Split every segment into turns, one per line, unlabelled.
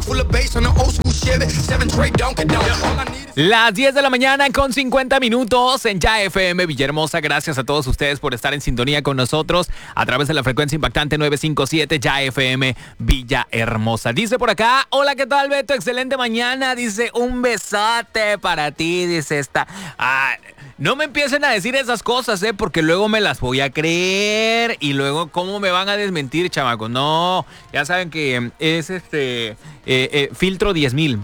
Las 10 de la mañana con 50 minutos en Ya FM Villahermosa. Gracias a todos ustedes por estar en sintonía con nosotros a través de la frecuencia impactante 957 Ya FM Villahermosa. Dice por acá, hola, ¿qué tal, Beto? Excelente mañana. Dice, un besote para ti, dice esta. No me empiecen a decir esas cosas, porque luego me las voy a creer y luego cómo me van a desmentir, chamacos. No, ya saben que es filtro 10,000.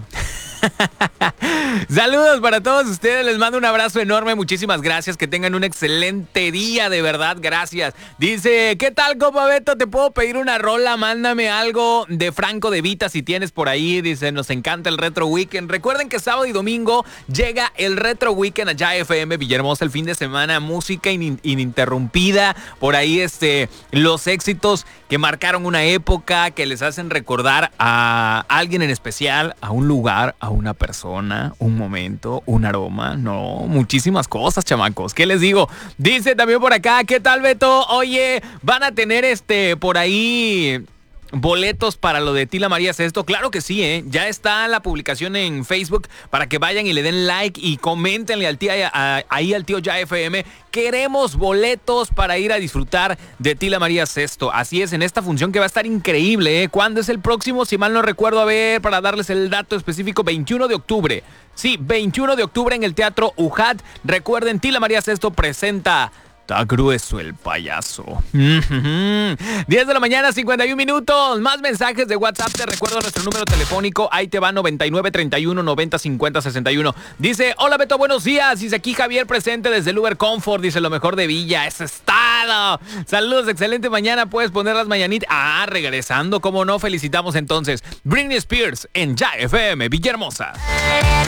Saludos para todos ustedes, les mando un abrazo enorme, muchísimas gracias, que tengan un excelente día, de verdad, gracias. Dice, ¿qué tal, compa Beto? ¿Te puedo pedir una rola? Mándame algo de Franco De Vita si tienes por ahí. Dice, nos encanta el Retro Weekend. Recuerden que sábado y domingo llega el Retro Weekend allá FM Villahermosa, el fin de semana, música ininterrumpida, por ahí los éxitos que marcaron una época, que les hacen recordar a alguien en especial, a un lugar, a una persona, un momento, un aroma, no, muchísimas cosas, chamacos. ¿Qué les digo? Dice también por acá, ¿qué tal, Beto? Oye, van a tener por ahí boletos para lo de Tila María Sesto. Claro que sí, ya está la publicación en Facebook para que vayan y le den like y coméntenle al tío Ya FM. Queremos boletos para ir a disfrutar de Tila María Sesto. Así es, en esta función que va a estar increíble, ¿Cuándo es el próximo? Si mal no recuerdo, a ver, para darles el dato específico, 21 de octubre. Sí, 21 de octubre en el Teatro UJAT. Recuerden, Tila María Sesto presenta Está grueso el payaso. 10 de la mañana, 51 minutos. Más mensajes de WhatsApp. Te recuerdo nuestro número telefónico. Ahí te va, 99 31 90 50 61. Dice, hola, Beto, buenos días. Dice aquí Javier, presente desde el Uber Comfort. Dice, lo mejor de Villa. Eso es todo. Saludos, excelente mañana. Puedes poner las mañanitas. Regresando, cómo no. Felicitamos entonces Britney Spears en Ya FM Villahermosa.